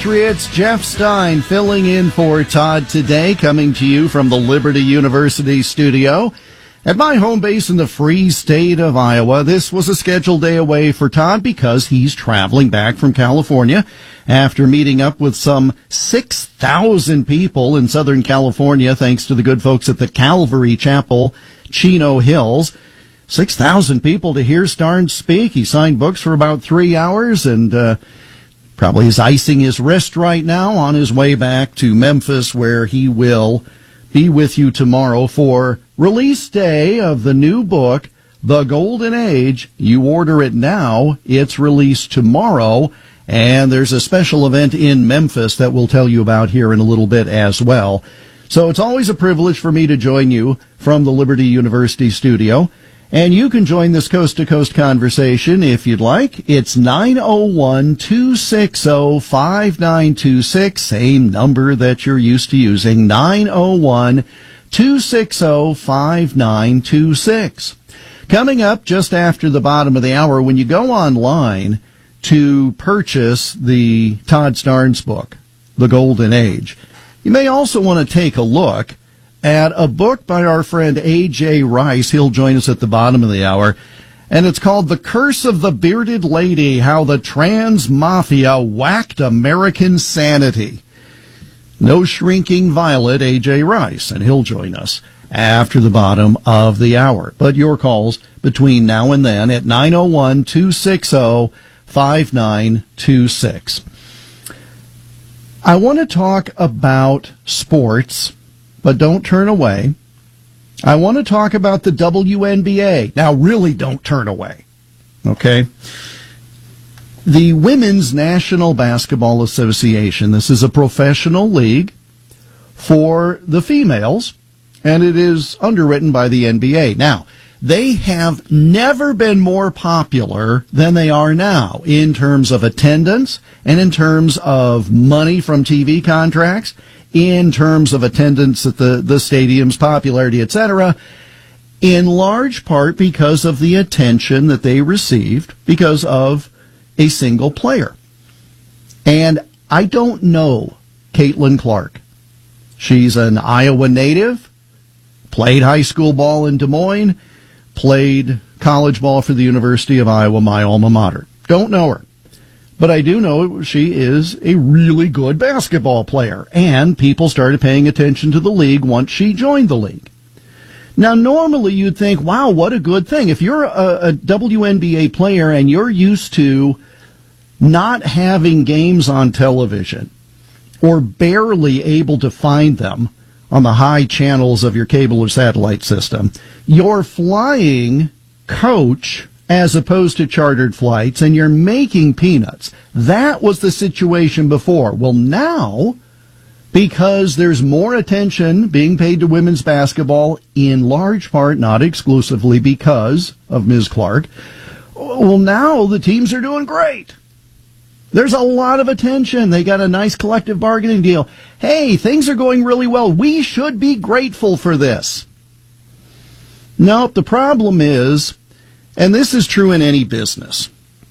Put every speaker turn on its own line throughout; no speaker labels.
Patriots. Jeff Stein filling in for Todd today, coming to you from the Liberty University studio. At my home base in the free state of Iowa, this was a scheduled day away for Todd because he's traveling back from California after meeting up with some 6,000 people in Southern California, thanks to the good folks at the Calvary Chapel, Chino Hills. 6,000 people to hear Starnes speak. He signed books for about 3 hours and probably is icing his wrist right now on his way back to Memphis, where he will be with you tomorrow for release day of the new book, The Golden Age. You order it now. It's released tomorrow. And there's a special event in Memphis that we'll tell you about here in a little bit as well. So it's always a privilege for me to join you from the Liberty University studio. And you can join this coast-to-coast conversation if you'd like. It's 901-260-5926, same number that you're used to using, 901-260-5926. Coming up just after the bottom of the hour, when you go online to purchase the Todd Starnes book, The Golden Age, you may also want to take a look at a book by our friend A.J. Rice. He'll join us at the bottom of the hour. And it's called The Curse of the Bearded Lady, How the Trans Mafia Whacked American Sanity. No shrinking violet, A.J. Rice, and he'll join us after the bottom of the hour. But your calls between now and then at 901-260-5926. I want to talk about sports, but don't turn away. I want to talk about the WNBA. Now, really don't turn away, okay? The Women's National Basketball Association, this is a professional league for the females, and it is underwritten by the NBA. Now, they have never been more popular than they are now in terms of attendance and in terms of money from TV contracts, in terms of attendance at the stadiums, popularity, etc., in large part because of the attention that they received because of a single player. And I don't know Caitlin Clark. She's an Iowa native, played high school ball in Des Moines, played college ball for the University of Iowa, my alma mater. Don't know her. But I do know she is a really good basketball player, and people started paying attention to the league once she joined the league. Now, normally you'd think, wow, what a good thing. If you're a WNBA player and you're used to not having games on television or barely able to find them on the high channels of your cable or satellite system, you're flying coach as opposed to chartered flights, and you're making peanuts. That was the situation before. Well, now, because there's more attention being paid to women's basketball, in large part, not exclusively because of Ms. Clark, well, now the teams are doing great. There's a lot of attention. They got a nice collective bargaining deal. Hey, things are going really well. We should be grateful for this. Nope, the problem is, and this is true in any business,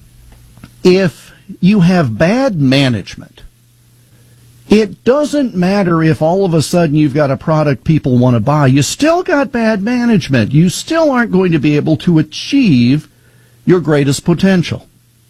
if you have bad management, it doesn't matter if all of a sudden you've got a product people want to buy. You still got bad management. You still aren't going to be able to achieve your greatest potential.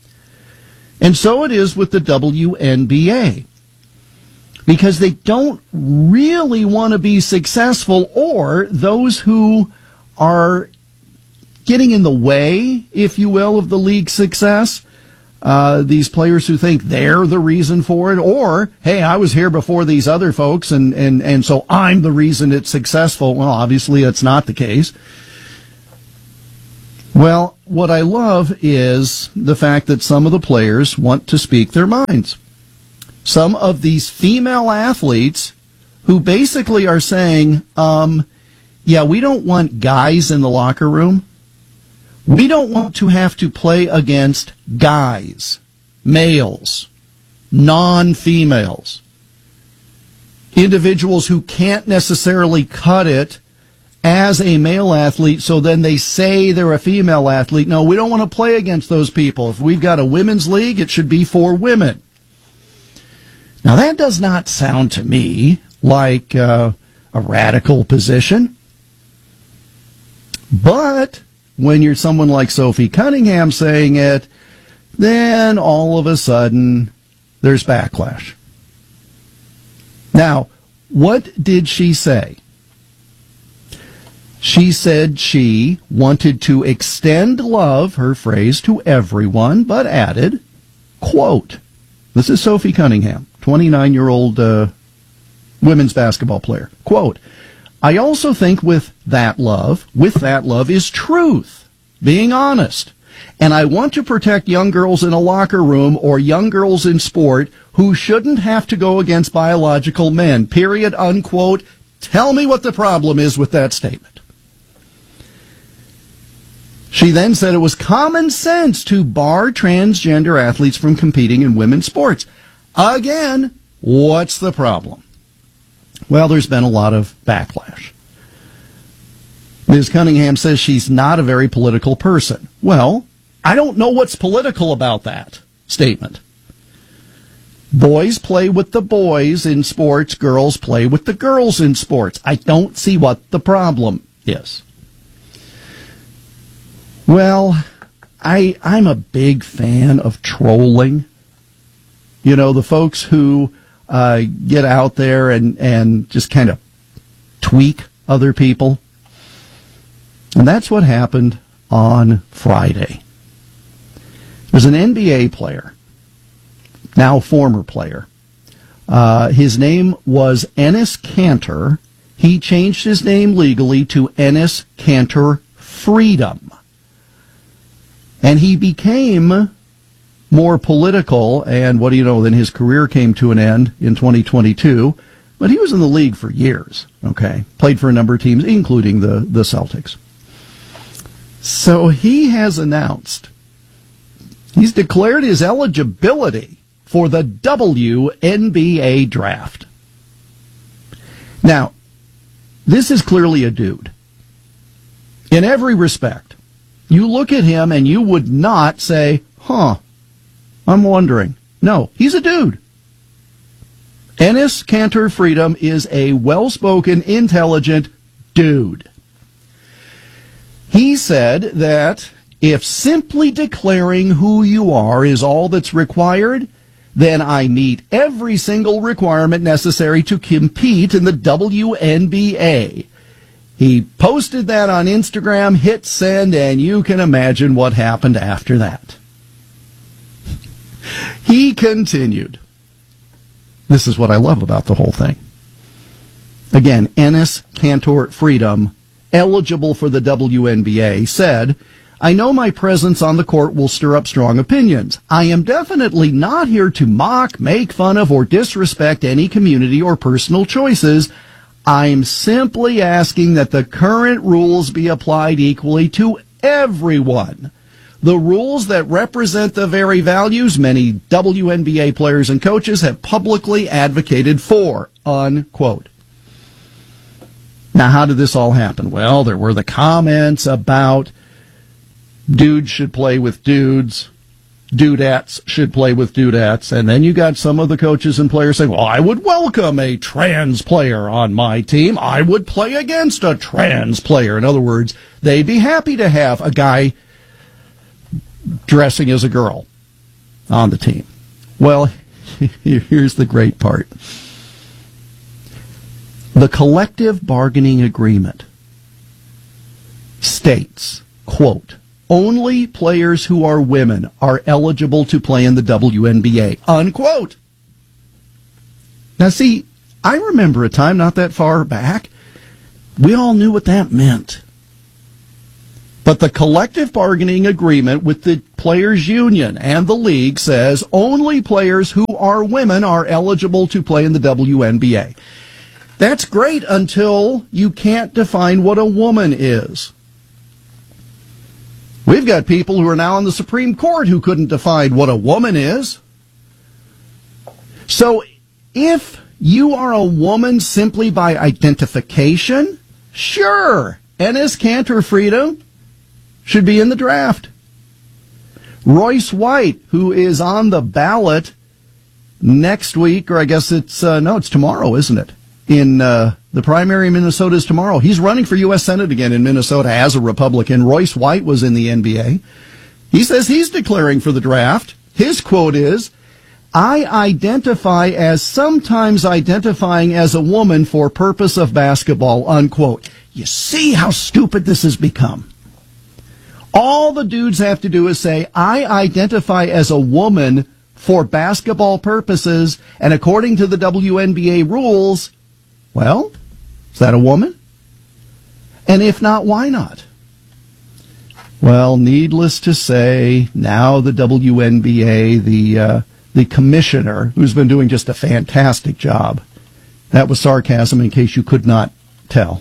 And so it is with the WNBA, because they don't really want to be successful, or those who are getting in the way, if you will, of the league's success. These players who think they're the reason for it, or, hey, I was here before these other folks, and so I'm the reason it's successful. Well, obviously that's not the case. Well, what I love is the fact that some of the players want to speak their minds. Some of these female athletes who basically are saying, yeah, we don't want guys in the locker room. We don't want to have to play against guys, males, non-females, individuals who can't necessarily cut it as a male athlete, so then they say they're a female athlete. No, we don't want to play against those people. If we've got a women's league, it should be for women. Now, that does not sound to me like a radical position. But when you're someone like Sophie Cunningham saying it, then all of a sudden there's backlash. Now, what did she say? She said she wanted to extend love, her phrase, to everyone, but added, quote, this is Sophie Cunningham, 29-year-old women's basketball player. Quote, I also think with that love is truth, being honest. And I want to protect young girls in a locker room or young girls in sport who shouldn't have to go against biological men, period, unquote. Tell me what the problem is with that statement. She then said it was common sense to bar transgender athletes from competing in women's sports. Again, what's the problem? Well, there's been a lot of backlash. Ms. Cunningham says she's not a very political person. Well, I don't know what's political about that statement. Boys play with the boys in sports, girls play with the girls in sports. I don't see what the problem is. Well, I'm a big fan of trolling. You know, the folks who get out there and just kind of tweak other people. And that's what happened on Friday. There's an NBA player, now former player. His name was Enes Kanter. He changed his name legally to Enes Kanter Freedom. And he became more political, and what do you know, then his career came to an end in 2022. But he was in the league for years, okay? Played for a number of teams, including the Celtics. So he has announced, he's declared his eligibility for the WNBA draft. Now, this is clearly a dude. In every respect. You look at him and you would not say, I'm wondering. No, he's a dude. Enes Kanter Freedom is a well-spoken, intelligent dude. He said that if simply declaring who you are is all that's required, then I meet every single requirement necessary to compete in the WNBA. He posted that on Instagram, hit send, and you can imagine what happened after that. He continued. This is what I love about the whole thing. Again, Enes Kanter Freedom, eligible for the WNBA, said, I know my presence on the court will stir up strong opinions. I am definitely not here to mock, make fun of, or disrespect any community or personal choices. I'm simply asking that the current rules be applied equally to everyone. The rules that represent the very values many WNBA players and coaches have publicly advocated for, unquote. Now, how did this all happen? Well, there were the comments about dudes should play with dudes, dudettes should play with dudettes, and then you got some of the coaches and players saying, well, I would welcome a trans player on my team. I would play against a trans player. In other words, they'd be happy to have a guy dressing as a girl on the team. Well, here's the great part. The collective bargaining agreement states, quote, only players who are women are eligible to play in the WNBA, unquote. Now, see, I remember a time not that far back, we all knew what that meant. But the collective bargaining agreement with the players' union and the league says only players who are women are eligible to play in the WNBA. That's great until you can't define what a woman is. We've got people who are now on the Supreme Court who couldn't define what a woman is. So if you are a woman simply by identification, sure, Enes Kanter Freedom should be in the draft. Royce White, who is on the ballot next week, or I guess it's tomorrow, isn't it? In the primary in Minnesota is tomorrow. He's running for U.S. Senate again in Minnesota as a Republican. Royce White was in the NBA. He says he's declaring for the draft. His quote is, "I identify as sometimes identifying as a woman for purpose of basketball," unquote. You see how stupid this has become. All the dudes have to do is say, "I identify as a woman for basketball purposes," and according to the WNBA rules, well, is that a woman? And if not, why not? Well, needless to say, now the WNBA, the commissioner, who's been doing just a fantastic job. That was sarcasm in case you could not tell.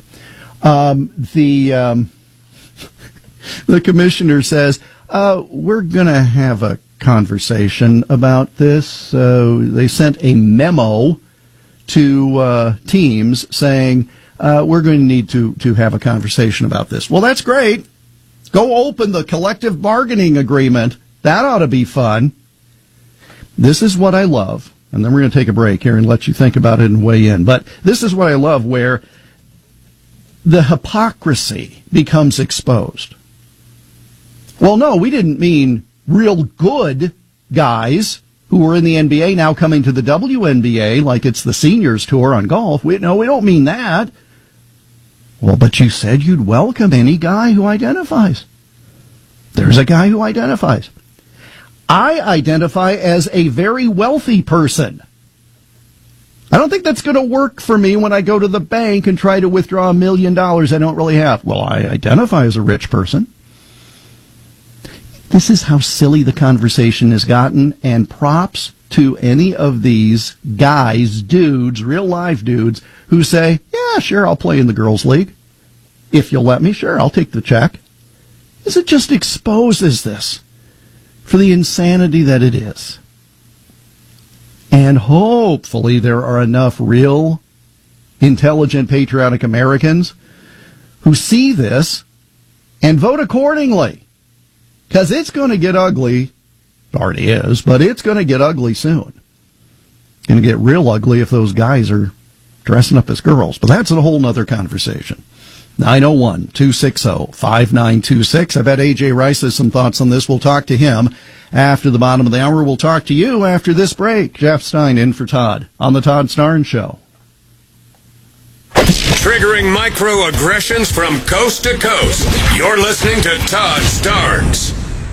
The commissioner says, we're going to have a conversation about this. They sent a memo to teams saying, we're going to need to have a conversation about this. Well, that's great. Go open the collective bargaining agreement. That ought to be fun. This is what I love. And then we're going to take a break here and let you think about it and weigh in. But this is what I love, where the hypocrisy becomes exposed. Well, no, we didn't mean real good guys who were in the NBA now coming to the WNBA like it's the seniors tour on golf. We don't mean that. Well, but you said you'd welcome any guy who identifies. There's a guy who identifies. I identify as a very wealthy person. I don't think that's going to work for me when I go to the bank and try to withdraw $1 million I don't really have. Well, I identify as a rich person. This is how silly the conversation has gotten, and props to any of these guys, dudes, real life dudes, who say, yeah, sure, I'll play in the girls' league. If you'll let me, sure, I'll take the check. Because it just exposes this for the insanity that it is. And hopefully there are enough real, intelligent, patriotic Americans who see this and vote accordingly. Because it's going to get ugly. It already is, but it's going to get ugly soon. It's going to get real ugly if those guys are dressing up as girls. But that's a whole other conversation. 901-260-5926. I bet A.J. Rice has some thoughts on this. We'll talk to him after the bottom of the hour. We'll talk to you after this break. Jeff Stein in for Todd on the Todd Starnes Show.
Triggering microaggressions from coast to coast. You're listening to Todd Starnes.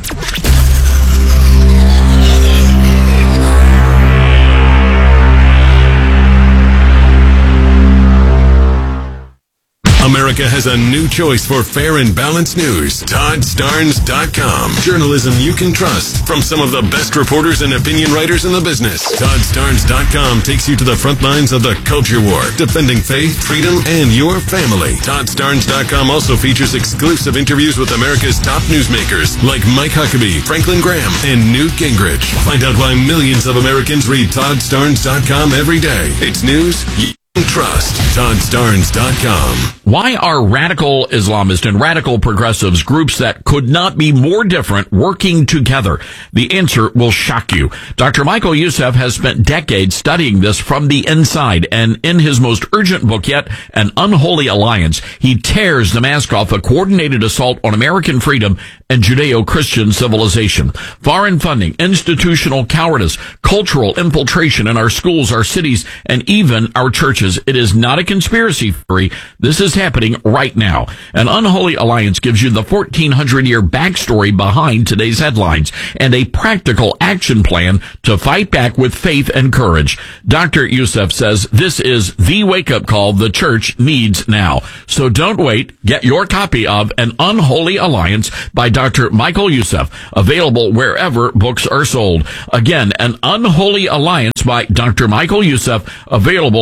America has a new choice for fair and balanced news. ToddStarnes.com. Journalism you can trust from some of the best reporters and opinion writers in the business. ToddStarnes.com takes you to the front lines of the culture war, defending faith, freedom, and your family. ToddStarnes.com also features exclusive interviews with America's top newsmakers like Mike Huckabee, Franklin Graham, and Newt Gingrich. Find out why millions of Americans read ToddStarnes.com every day. It's news you trust. ToddStarnes.com.
Why are radical Islamists and radical progressives, groups that could not be more different, working together? The answer will shock you. Dr. Michael Youssef has spent decades studying this from the inside, and in his most urgent book yet, An Unholy Alliance, he tears the mask off a coordinated assault on American freedom and Judeo-Christian civilization. Foreign funding, institutional cowardice, cultural infiltration in our schools, our cities, and even our churches. It is not a conspiracy theory. This is happening right now. An Unholy Alliance gives you the 1,400-year backstory behind today's headlines and a practical action plan to fight back with faith and courage. Dr. Youssef says this is the wake-up call the church needs now. So don't wait. Get your copy of An Unholy Alliance by Dr. Michael Youssef, available wherever books are sold. Again, An Unholy Alliance by Dr. Michael Youssef, available where books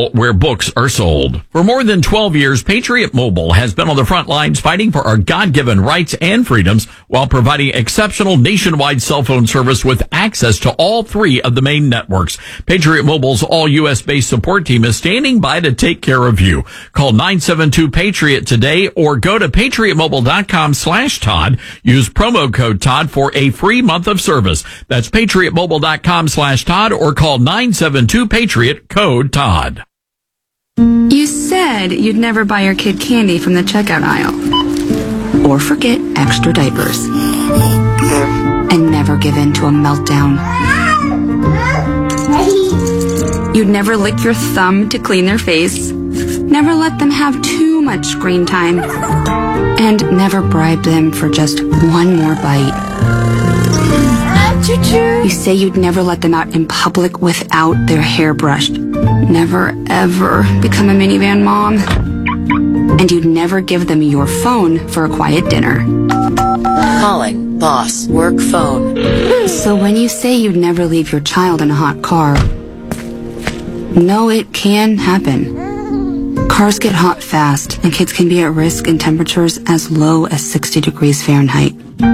books are sold. For more than 12 years, Patriot Mobile has been on the front lines fighting for our God-given rights and freedoms while providing exceptional nationwide cell phone service with access to all three of the main networks. Patriot Mobile's all-U.S.-based support team is standing by to take care of you. Call 972-PATRIOT today or go to patriotmobile.com/Todd. Use promo code Todd for a free month of service. That's patriotmobile.com/Todd or call 972-PATRIOT code Todd.
You said you'd never buy your kid candy from the checkout aisle. Or forget extra diapers. And never give in to a meltdown. You'd never lick your thumb to clean their face. Never let them have too much screen time. And never bribe them for just one more bite. You say you'd never let them out in public without their hair brushed. Never, ever become a minivan mom. And you'd never give them your phone for a quiet dinner.
Calling, boss, work phone.
So when you say you'd never leave your child in a hot car, no, it can happen. Cars get hot fast, and kids can be at risk in temperatures as low as 60 degrees Fahrenheit.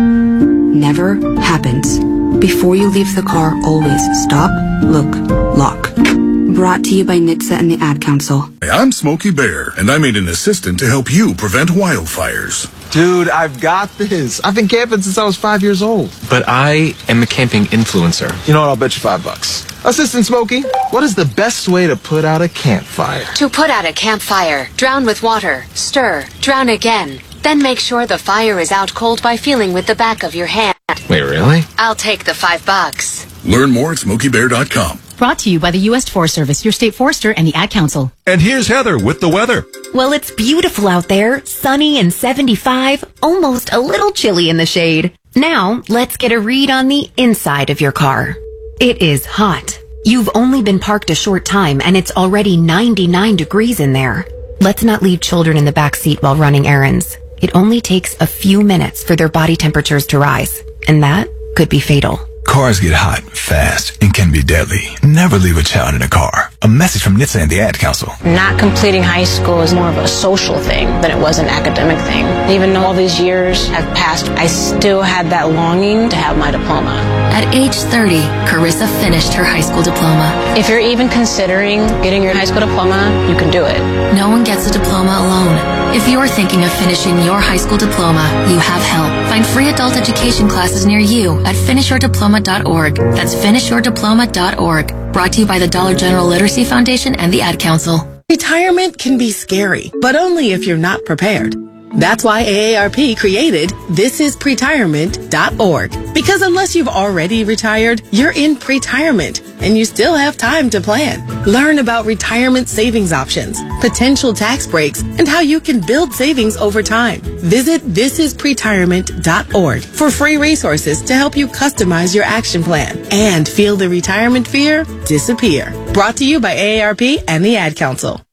Never happens. Before you leave the car, always stop, look, lock. Brought to you by NHTSA and the Ad Council.
I'm Smokey Bear, and I made an assistant to help you prevent wildfires.
Dude, I've got this. I've been camping since I was 5 years old.
But I am a camping influencer.
You know what? I'll bet you $5. Assistant Smokey, what is the best way to put out a campfire?
To put out a campfire, drown with water, stir, drown again. Then make sure the fire is out cold by feeling with the back of your hand.
Wait, really?
I'll take the $5.
Learn more at SmokeyBear.com.
Brought to you by the U.S. Forest Service, your state forester, and the Ad Council.
And here's Heather with the weather.
Well, it's beautiful out there, sunny and 75, almost a little chilly in the shade. Now, let's get a read on the inside of your car. It is hot. You've only been parked a short time, and it's already 99 degrees in there. Let's not leave children in the back seat while running errands. It only takes a few minutes for their body temperatures to rise, and that could be fatal.
Cars get hot, fast, and can be deadly. Never leave a child in a car. A message from NHTSA and the Ad Council.
Not completing high school is more of a social thing than it was an academic thing. Even though all these years have passed, I still had that longing to have my diploma.
At age 30, Carissa finished her high school diploma.
If you're even considering getting your high school diploma, you can do it.
No one gets a diploma alone. If you're thinking of finishing your high school diploma, you have help. Find free adult education classes near you at finishyourdiploma.org. That's finishyourdiploma.org. Brought to you by the Dollar General Literacy Foundation and the Ad Council.
Retirement can be scary, but only if you're not prepared. That's why AARP created thisispretirement.org. Because unless you've already retired, you're in pretirement, and you still have time to plan. Learn about retirement savings options, potential tax breaks, and how you can build savings over time. Visit thisispretirement.org for free resources to help you customize your action plan and feel the retirement fear disappear. Brought to you by AARP and the Ad Council.